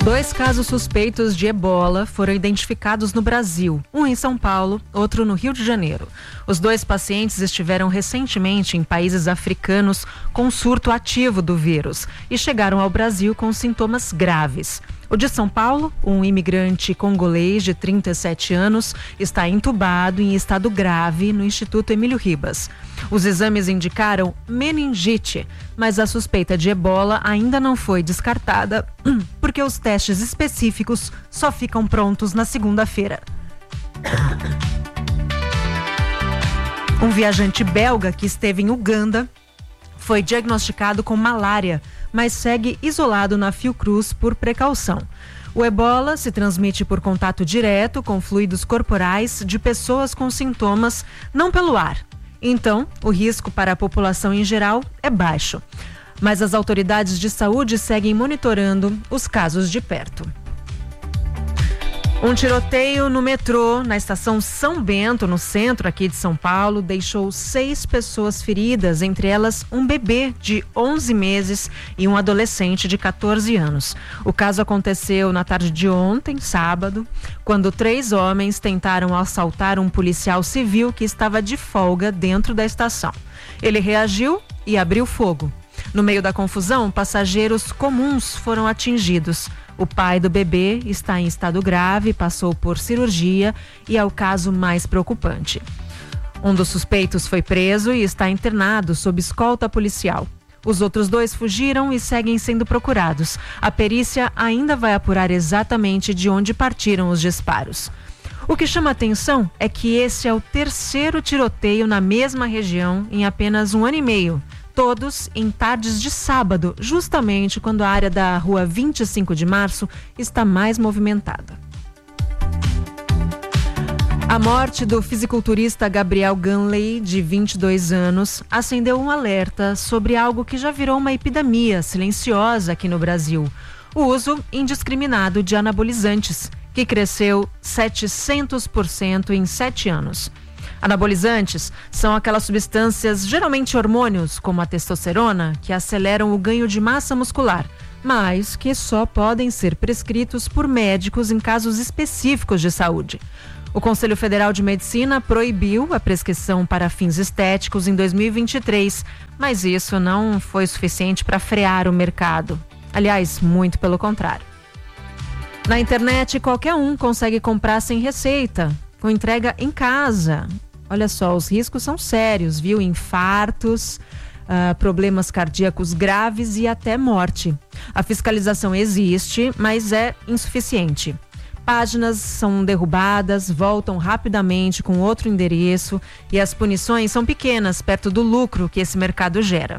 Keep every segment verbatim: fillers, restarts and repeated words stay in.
Dois casos suspeitos de ebola foram identificados no Brasil, um em São Paulo, outro no Rio de Janeiro. Os dois pacientes estiveram recentemente em países africanos com surto ativo do vírus e chegaram ao Brasil com sintomas graves. O de São Paulo, um imigrante congolês de trinta e sete anos, está entubado em estado grave no Instituto Emílio Ribas. Os exames indicaram meningite, mas a suspeita de ebola ainda não foi descartada, porque os testes específicos só ficam prontos na segunda-feira. Um viajante belga que esteve em Uganda foi diagnosticado com malária, mas segue isolado na Fiocruz por precaução. O ebola se transmite por contato direto com fluidos corporais de pessoas com sintomas, não pelo ar. Então, o risco para a população em geral é baixo. Mas as autoridades de saúde seguem monitorando os casos de perto. Um tiroteio no metrô, na estação São Bento, no centro aqui de São Paulo, deixou seis pessoas feridas, entre elas um bebê de onze meses e um adolescente de quatorze anos. O caso aconteceu na tarde de ontem, sábado, quando três homens tentaram assaltar um policial civil que estava de folga dentro da estação. Ele reagiu e abriu fogo. No meio da confusão, passageiros comuns foram atingidos. O pai do bebê está em estado grave, passou por cirurgia e é o caso mais preocupante. Um dos suspeitos foi preso e está internado sob escolta policial. Os outros dois fugiram e seguem sendo procurados. A perícia ainda vai apurar exatamente de onde partiram os disparos. O que chama atenção é que esse é o terceiro tiroteio na mesma região em apenas um ano e meio. Todos em tardes de sábado, justamente quando a área da rua vinte e cinco de março está mais movimentada. A morte do fisiculturista Gabriel Ganley, de vinte e dois anos, acendeu um alerta sobre algo que já virou uma epidemia silenciosa aqui no Brasil: o uso indiscriminado de anabolizantes, que cresceu setecentos por cento em sete anos. Anabolizantes são aquelas substâncias, geralmente hormônios, como a testosterona, que aceleram o ganho de massa muscular, mas que só podem ser prescritos por médicos em casos específicos de saúde. O Conselho Federal de Medicina proibiu a prescrição para fins estéticos em dois mil e vinte e três, mas isso não foi suficiente para frear o mercado. Aliás, muito pelo contrário. Na internet, qualquer um consegue comprar sem receita, com entrega em casa. Olha só, os riscos são sérios, viu? Infartos, uh, problemas cardíacos graves e até morte. A fiscalização existe, mas é insuficiente. Páginas são derrubadas, voltam rapidamente com outro endereço e as punições são pequenas perto do lucro que esse mercado gera.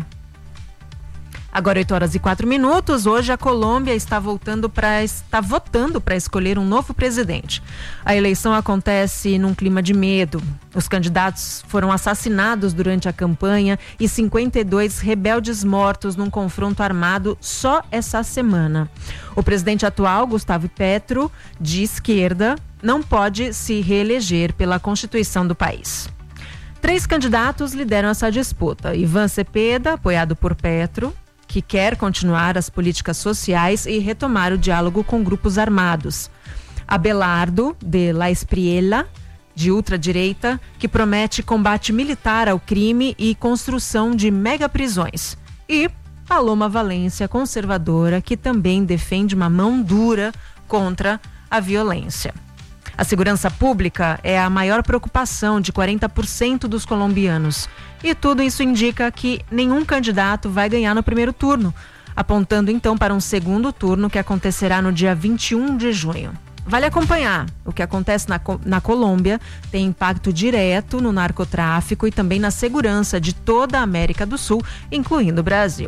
Agora oito horas e quatro minutos, hoje a Colômbia está voltando para está votando para escolher um novo presidente. A eleição acontece num clima de medo. Os candidatos foram assassinados durante a campanha e cinquenta e dois rebeldes mortos num confronto armado só essa semana. O presidente atual, Gustavo Petro, de esquerda, não pode se reeleger pela Constituição do país. Três candidatos lideram essa disputa: Ivan Cepeda, apoiado por Petro, que quer continuar as políticas sociais e retomar o diálogo com grupos armados; Abelardo de la Espriella, de ultradireita, que promete combate militar ao crime e construção de megaprisões; e Paloma Valência, conservadora, que também defende uma mão dura contra a violência. A segurança pública é a maior preocupação de quarenta por cento dos colombianos. E tudo isso indica que nenhum candidato vai ganhar no primeiro turno, apontando então para um segundo turno que acontecerá no dia vinte e um de junho. Vale acompanhar. O que acontece na, na Colômbia tem impacto direto no narcotráfico e também na segurança de toda a América do Sul, incluindo o Brasil.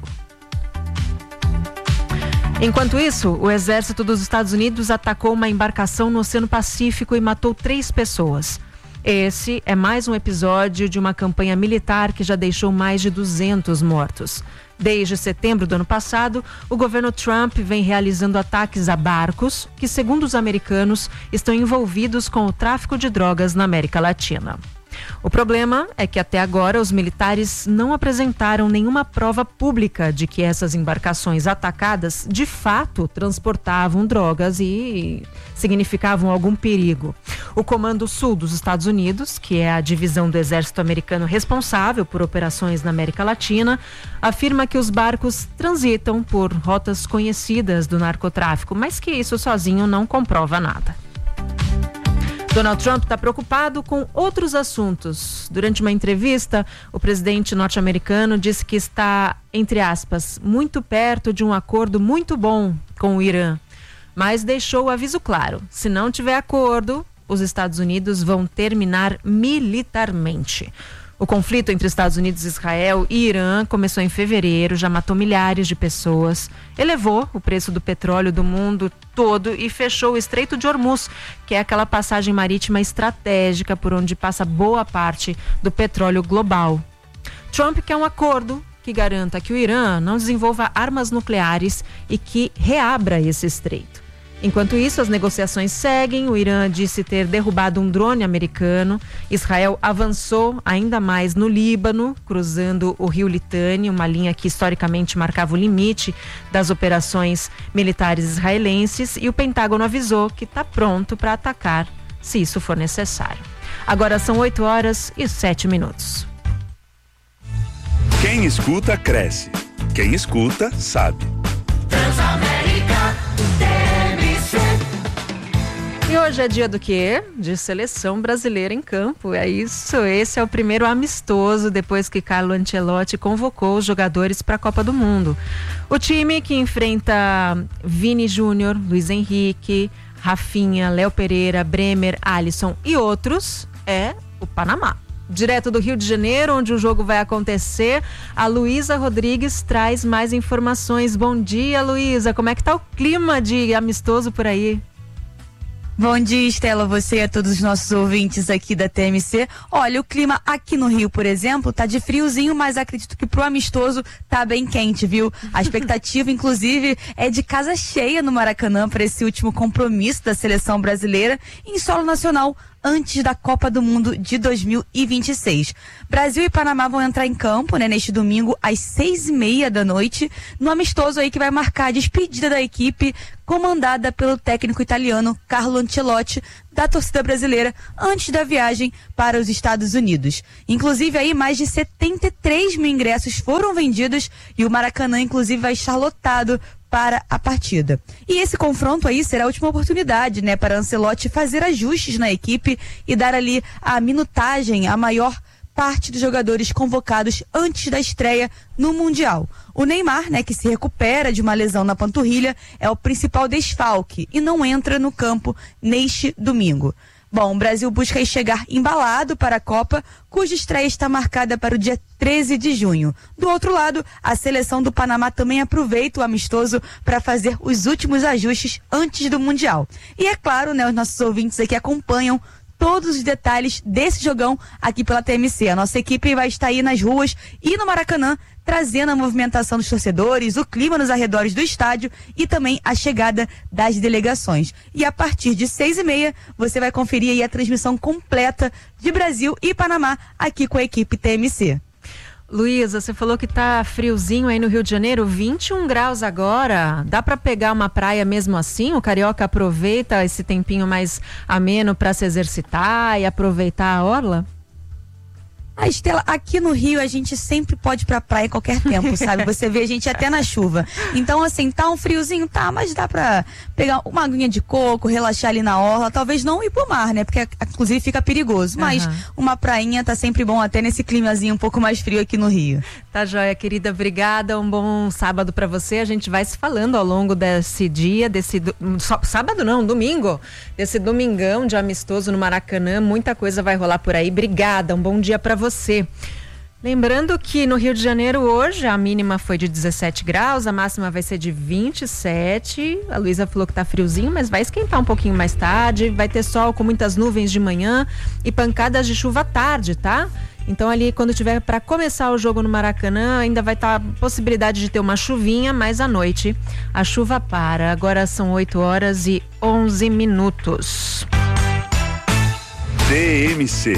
Enquanto isso, o exército dos Estados Unidos atacou uma embarcação no Oceano Pacífico e matou três pessoas. Esse é mais um episódio de uma campanha militar que já deixou mais de duzentos mortos. Desde setembro do ano passado, o governo Trump vem realizando ataques a barcos que, segundo os americanos, estão envolvidos com o tráfico de drogas na América Latina. O problema é que até agora os militares não apresentaram nenhuma prova pública de que essas embarcações atacadas de fato transportavam drogas e significavam algum perigo. O Comando Sul dos Estados Unidos, que é a divisão do exército americano responsável por operações na América Latina, afirma que os barcos transitam por rotas conhecidas do narcotráfico, mas que isso sozinho não comprova nada. Donald Trump está preocupado com outros assuntos. Durante uma entrevista, o presidente norte-americano disse que está, entre aspas, muito perto de um acordo muito bom com o Irã, mas deixou o aviso claro: se não tiver acordo, os Estados Unidos vão terminar militarmente. O conflito entre Estados Unidos, Israel e Irã começou em fevereiro, já matou milhares de pessoas, elevou o preço do petróleo do mundo todo e fechou o Estreito de Hormuz, que é aquela passagem marítima estratégica por onde passa boa parte do petróleo global. Trump quer um acordo que garanta que o Irã não desenvolva armas nucleares e que reabra esse estreito. Enquanto isso, as negociações seguem. O Irã disse ter derrubado um drone americano. Israel avançou ainda mais no Líbano, cruzando o rio Litani, uma linha que historicamente marcava o limite das operações militares israelenses. E o Pentágono avisou que está pronto para atacar se isso for necessário. Agora são oito horas e sete minutos. Quem escuta, cresce. Quem escuta, sabe. Transamérica T M C. E hoje é dia do quê? De seleção brasileira em campo. É isso, esse é o primeiro amistoso depois que Carlo Ancelotti convocou os jogadores para a Copa do Mundo. O time que enfrenta Vini Júnior, Luiz Henrique, Rafinha, Léo Pereira, Bremer, Alisson e outros é o Panamá. Direto do Rio de Janeiro, onde o jogo vai acontecer, a Luísa Rodrigues traz mais informações. Bom dia, Luísa. Como é que tá o clima de amistoso por aí? Bom dia, Estela, você e a todos os nossos ouvintes aqui da T M C. Olha, o clima aqui no Rio, por exemplo, tá de friozinho, mas acredito que pro amistoso tá bem quente, viu? A expectativa, inclusive, é de casa cheia no Maracanã para esse último compromisso da seleção brasileira em solo nacional, antes da Copa do Mundo de dois mil e vinte e seis. Brasil e Panamá vão entrar em campo, né, neste domingo às seis e meia da noite, no amistoso aí que vai marcar a despedida da equipe comandada pelo técnico italiano Carlo Ancelotti, da torcida brasileira, antes da viagem para os Estados Unidos. Inclusive aí mais de setenta e três mil ingressos foram vendidos e o Maracanã inclusive vai estar lotado para a partida. E esse confronto aí será a última oportunidade, né, para Ancelotti fazer ajustes na equipe e dar ali a minutagem, a maior parte dos jogadores convocados antes da estreia no Mundial. O Neymar, né, que se recupera de uma lesão na panturrilha, é o principal desfalque e não entra no campo neste domingo. Bom, o Brasil busca aí chegar embalado para a Copa, cuja estreia está marcada para o dia treze de junho. Do outro lado, a seleção do Panamá também aproveita o amistoso para fazer os últimos ajustes antes do Mundial. E é claro, né, os nossos ouvintes aqui acompanham todos os detalhes desse jogão aqui pela T M C. A nossa equipe vai estar aí nas ruas e no Maracanã, trazendo a movimentação dos torcedores, o clima nos arredores do estádio e também a chegada das delegações. E a partir de seis e meia, você vai conferir aí a transmissão completa de Brasil e Panamá aqui com a equipe T M C. Luísa, você falou que tá friozinho aí no Rio de Janeiro, vinte e um graus agora. Dá para pegar uma praia mesmo assim? O carioca aproveita esse tempinho mais ameno para se exercitar e aproveitar a orla? A Estela, aqui no Rio a gente sempre pode ir pra praia em qualquer tempo, sabe? Você vê a gente até na chuva. Então, assim, tá um friozinho, tá, mas dá pra pegar uma aguinha de coco, relaxar ali na orla, talvez não ir pro mar, né? Porque, inclusive, fica perigoso. Mas uhum. uma prainha tá sempre bom, até nesse climazinho um pouco mais frio aqui no Rio. Tá joia, querida, obrigada, um bom sábado pra você. A gente vai se falando ao longo desse dia, desse... Do... Sábado não, domingo. Desse domingão de amistoso no Maracanã, muita coisa vai rolar por aí. Obrigada, um bom dia pra você. Você. Lembrando que no Rio de Janeiro hoje a mínima foi de dezessete graus, a máxima vai ser de vinte e sete. A Luísa falou que tá friozinho, mas vai esquentar um pouquinho mais tarde. Vai ter sol com muitas nuvens de manhã e pancadas de chuva à tarde, tá? Então ali quando tiver para começar o jogo no Maracanã, ainda vai estar tá a possibilidade de ter uma chuvinha, mas à noite a chuva para. Agora são oito horas e onze minutos. T M C.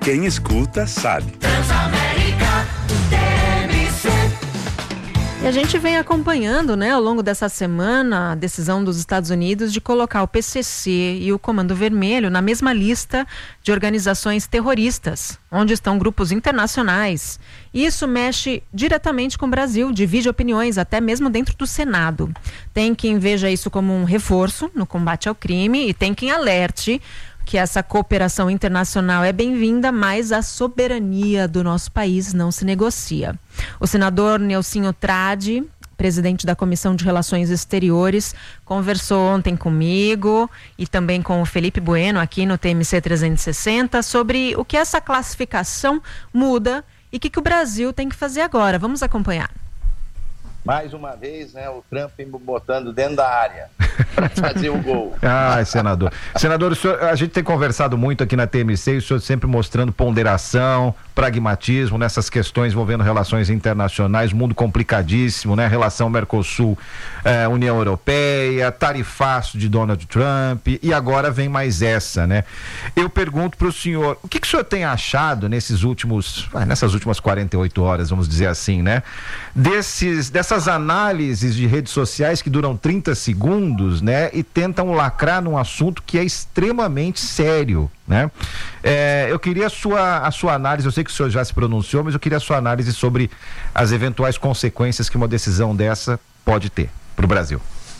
Quem escuta, sabe. Transamérica T M C. E a gente vem acompanhando, né, ao longo dessa semana, a decisão dos Estados Unidos de colocar o P C C e o Comando Vermelho na mesma lista de organizações terroristas, onde estão grupos internacionais. Isso mexe diretamente com o Brasil, divide opiniões, até mesmo dentro do Senado. Tem quem veja isso como um reforço no combate ao crime e tem quem alerte que essa cooperação internacional é bem-vinda, mas a soberania do nosso país não se negocia. O senador Nelsinho Tradi, presidente da Comissão de Relações Exteriores, conversou ontem comigo e também com o Felipe Bueno aqui no T M C trezentos e sessenta sobre o que essa classificação muda e o que, que o Brasil tem que fazer agora. Vamos acompanhar. Mais uma vez, né, o Trump me botando dentro da área para fazer o gol. Ah, senador. Senador, o senhor, a gente tem conversado muito aqui na T M C e o senhor sempre mostrando ponderação, pragmatismo nessas questões envolvendo relações internacionais, mundo complicadíssimo, né? Relação Mercosul, eh, União Europeia, tarifaço de Donald Trump e agora vem mais essa, né? Eu pergunto para o senhor, o que, que o senhor tem achado nesses últimos, ah, nessas últimas quarenta e oito horas, vamos dizer assim, né? Desses, dessas análises de redes sociais que duram trinta segundos, né? E tentam lacrar num assunto que é extremamente sério, né? É, eu queria a sua, a sua análise, eu sei que o senhor já se pronunciou, mas eu queria a sua análise sobre as eventuais consequências que uma decisão dessa pode ter para o Brasil.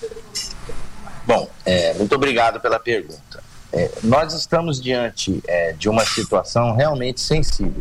Bom, é, muito obrigado pela pergunta. É, nós estamos diante é, de uma situação realmente sensível.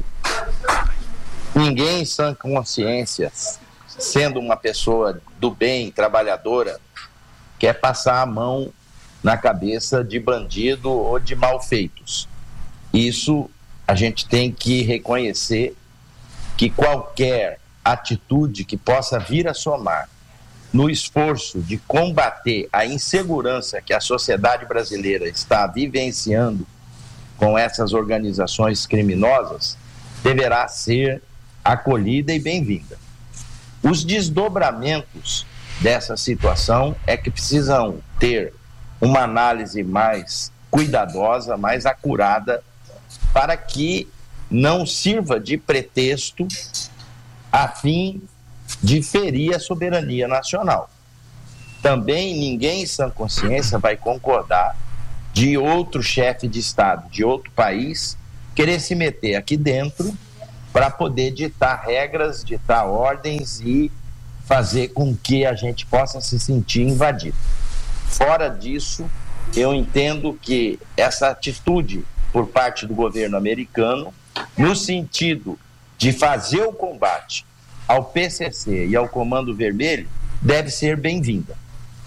Ninguém em sã consciência, sendo uma pessoa do bem, trabalhadora, quer passar a mão na cabeça de bandido ou de malfeitos. Isso a gente tem que reconhecer que qualquer atitude que possa vir a somar no esforço de combater a insegurança que a sociedade brasileira está vivenciando com essas organizações criminosas deverá ser acolhida e bem-vinda. Os desdobramentos dessa situação é que precisam ter uma análise mais cuidadosa, mais acurada, para que não sirva de pretexto a fim de ferir a soberania nacional. Também ninguém em sã consciência vai concordar de outro chefe de Estado, de outro país, querer se meter aqui dentro para poder ditar regras, ditar ordens e fazer com que a gente possa se sentir invadido. Fora disso, eu entendo que essa atitude por parte do governo americano, no sentido de fazer o combate ao P C C e ao Comando Vermelho, deve ser bem-vinda.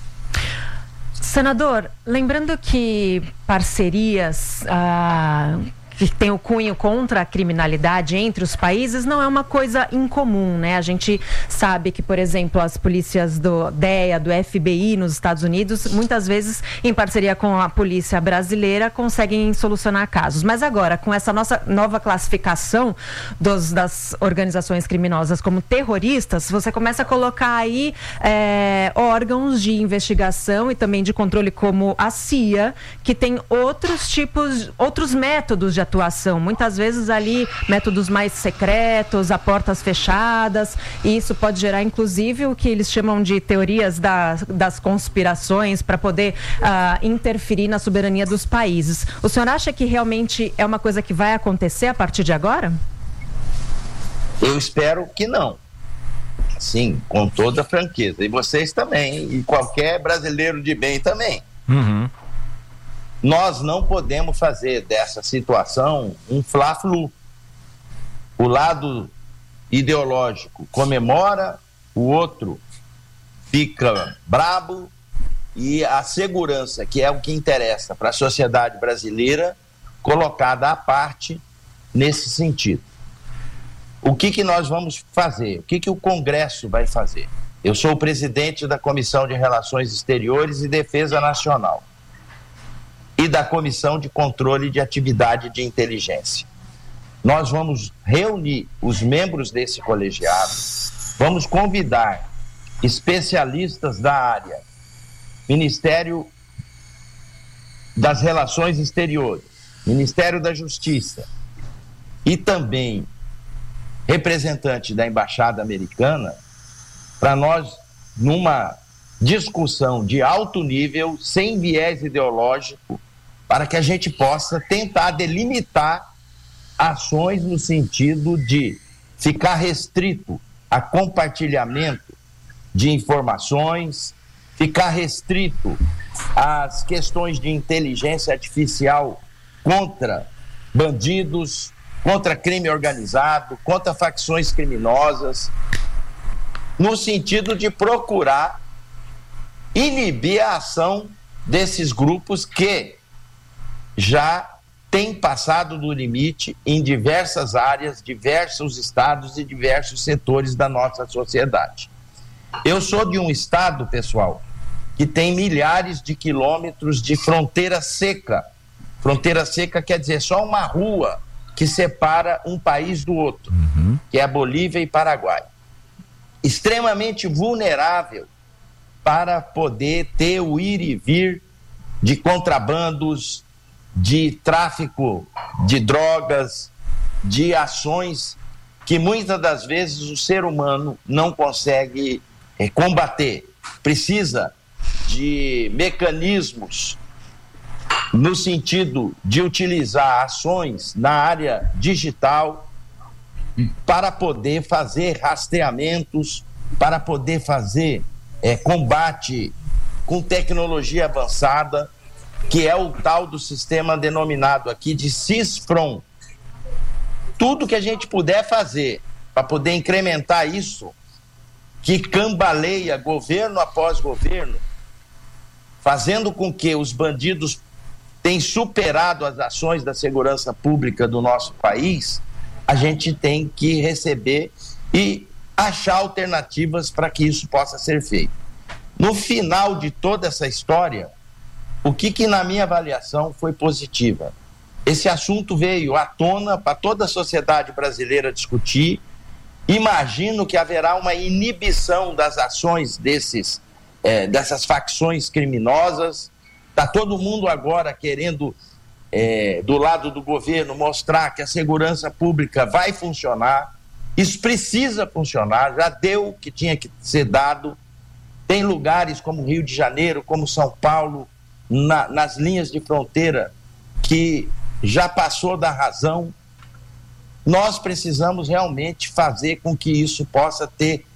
Senador, lembrando que parcerias ah, que tem o cunho contra a criminalidade entre os países não é uma coisa incomum, né? A gente sabe que, por exemplo, as polícias do D E A, do F B I nos Estados Unidos, muitas vezes em parceria com a polícia brasileira, conseguem solucionar casos. Mas agora, com essa nossa nova classificação dos, das organizações criminosas como terroristas, você começa a colocar aí é, órgãos de investigação e também de controle como a C I A, que tem outros tipos, outros métodos de atuação, muitas vezes ali métodos mais secretos, a portas fechadas, e isso pode gerar inclusive o que eles chamam de teorias da, das conspirações para poder uh, interferir na soberania dos países. O senhor acha que realmente é uma coisa que vai acontecer a partir de agora? Eu espero que não. Sim, com toda franqueza. E vocês também, e qualquer brasileiro de bem também. Uhum. Nós não podemos fazer dessa situação um fla-flu. O lado ideológico comemora, o outro fica brabo, e a segurança, que é o que interessa para a sociedade brasileira, colocada à parte nesse sentido. O que que nós vamos fazer? O que que o Congresso vai fazer? Eu sou o presidente da Comissão de Relações Exteriores e Defesa Nacional e da Comissão de Controle de Atividade de Inteligência. Nós vamos reunir os membros desse colegiado, vamos convidar especialistas da área, Ministério das Relações Exteriores, Ministério da Justiça, e também representante da Embaixada Americana, para nós, numa discussão de alto nível, sem viés ideológico, para que a gente possa tentar delimitar ações no sentido de ficar restrito a compartilhamento de informações, ficar restrito às questões de inteligência artificial contra bandidos, contra crime organizado, contra facções criminosas, no sentido de procurar inibir a ação desses grupos que já têm passado do limite em diversas áreas, diversos estados e diversos setores da nossa sociedade. Eu sou de um estado, pessoal, que tem milhares de quilômetros de fronteira seca. Fronteira seca quer dizer só uma rua que separa um país do outro, uhum. que é a Bolívia e Paraguai. Extremamente vulnerável para poder ter o ir e vir de contrabandos, de tráfico de drogas, de ações que muitas das vezes o ser humano não consegue é, combater. Precisa de mecanismos no sentido de utilizar ações na área digital para poder fazer rastreamentos, para poder fazer é, combate com tecnologia avançada, que é o tal do sistema denominado aqui de CISFRON. Tudo que a gente puder fazer para poder incrementar isso, que cambaleia governo após governo, fazendo com que os bandidos tenham superado as ações da segurança pública do nosso país, a gente tem que receber e achar alternativas para que isso possa ser feito. No final de toda essa história, o que que na minha avaliação foi positiva? Esse assunto veio à tona para toda a sociedade brasileira discutir. Imagino que haverá uma inibição das ações desses, é, dessas facções criminosas. Está todo mundo agora querendo, é, do lado do governo, mostrar que a segurança pública vai funcionar. Isso precisa funcionar, já deu o que tinha que ser dado. Tem lugares como Rio de Janeiro, como São Paulo, na, nas linhas de fronteira, que já passou da razão. Nós precisamos realmente fazer com que isso possa ter